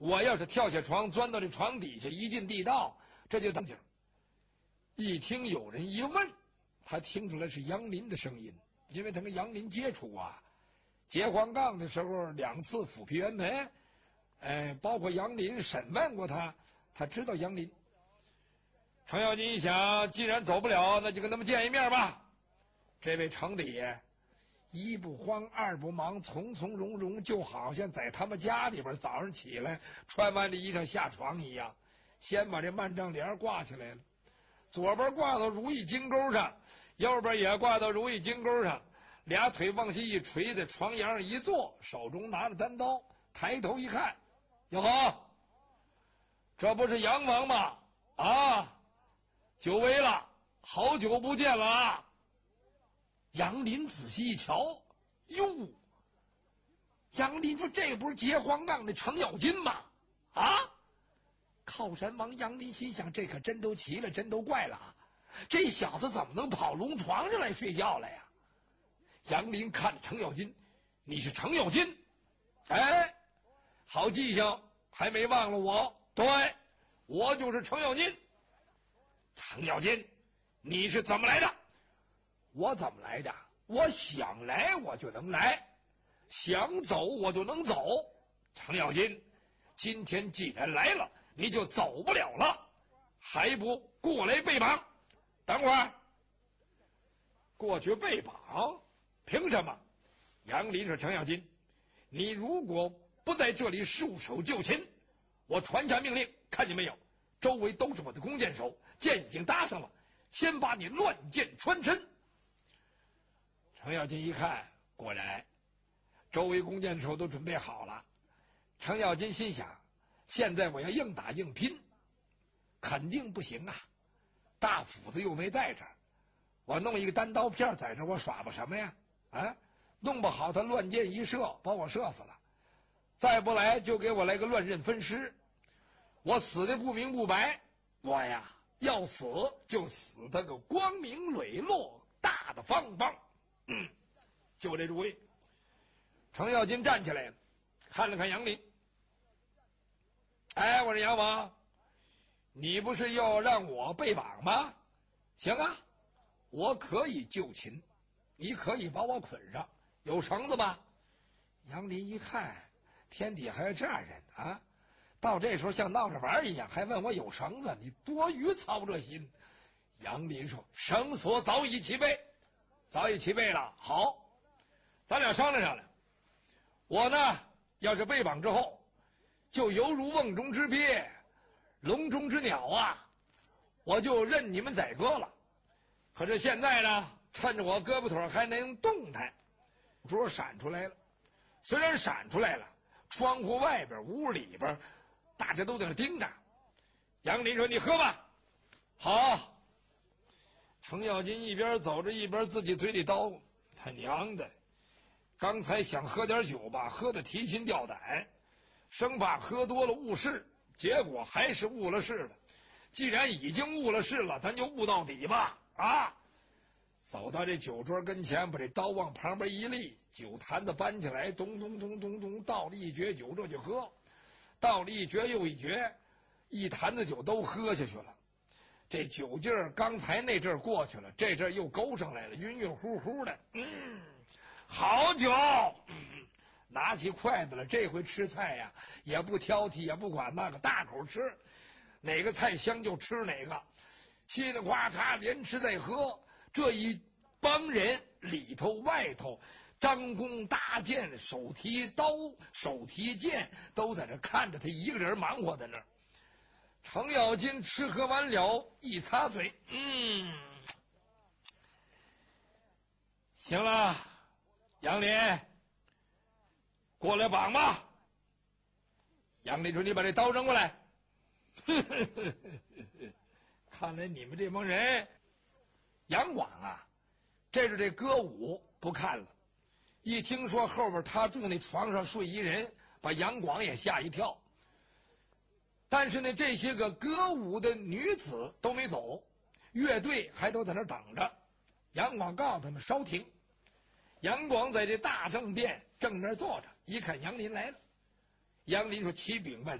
我要是跳下床，钻到这床底下，一进地道，这就当劲儿。一听有人一问，他听出来是杨林的声音，因为他跟杨林接触啊，结黄杠的时候2次抚皮原盆，包括杨林审问过他，他知道杨林。程咬金一想，既然走不了，那就跟他们见一面吧。这位程底爷一不慌二不忙，从从容容，就好像在他们家里边早上起来穿完这衣裳下床一样，先把这幔帐帘挂起来了，左边挂到如意金钩上，右边也挂到如意金钩上，俩腿往下一垂，在床沿上一坐，手中拿着单刀，抬头一看，哟呵，这不是杨王吗？啊，久违了，好久不见了啊！杨林仔细一瞧，哟，杨林说：“这不是结黄杠的程咬金吗？”啊，靠山王杨林心想：这可真都奇了，真都怪了啊！这小子怎么能跑龙床上来睡觉了呀？杨林看着程咬金：“你是程咬金？哎，好记性，还没忘了我？对，我就是程咬金。程咬金，你是怎么来的？我怎么来的？我想来我就能来，想走我就能走。程咬金，今天既然来了，你就走不了了，还不过来背绑？等会儿过去背绑？凭什么？杨林说：“程咬金，你如果不在这里束手就擒，我传下命令，看见没有？周围都是我的弓箭手，箭已经搭上了，先把你乱箭穿身。”程咬金一看，果然周围弓箭手都准备好了。程咬金心想，现在我要硬打硬拼肯定不行啊，大斧子又没在这儿，我弄一个单刀片在这，我耍吧什么呀？啊，弄不好他乱箭一射把我射死了，再不来就给我来个乱刃分尸，我死的不明不白，我呀要死就死他个光明磊落，大大方方。就这主意。程咬金站起来了，看了看杨林，哎，我说杨王，你不是要让我背绑吗？行啊，我可以就擒，你可以把我捆上，有绳子吧？杨林一看，天底还有这样人啊！到这时候像闹着玩一样，还问我有绳子，你多余操这心。杨林说：“绳索早已齐备。”早已齐备了，好，咱俩商量商量。我呢，要是被绑之后，就犹如瓮中之鳖，笼中之鸟啊，我就任你们宰割了。可是现在呢，趁着我胳膊腿还能动弹，桌闪出来了。虽然闪出来了，窗户外边、屋里边，大家都在那盯着。杨林说：“你喝吧。”好。程咬金一边走着一边自己嘴里叨咕：“他娘的，刚才想喝点酒吧，喝得提心吊胆，生怕喝多了误事，结果还是误了事了。既然已经误了事了，咱就误到底吧！”啊！走到这酒桌跟前，把这刀往旁边一立，酒坛子搬起来，咚咚咚咚咚，倒了一绝酒，这就喝，倒了一绝又一绝，一坛子酒都喝下去了。这酒劲儿刚才那阵儿过去了，这阵儿又勾上来了，晕晕乎乎的。好酒！拿起筷子了，这回吃菜呀，也不挑剔，也不管那个，大口吃，哪个菜香就吃哪个，稀里哗嚓连吃带喝。这一帮人里头外头，张弓搭箭，手提刀，手提剑，都在这看着他一个人忙活在那儿。程咬金吃喝完了，一擦嘴，行了，杨林，过来绑吧。杨林说：“你把这刀扔过来。”看来你们这帮人，杨广啊，这是这歌舞不看了。一听说后边他住那床上睡一人，把杨广也吓一跳。但是呢，这些个歌舞的女子都没走，乐队还都在那等着。杨广告诉他们稍停。杨广在这大正殿正那坐着，一看杨林来了，杨林说：“启禀万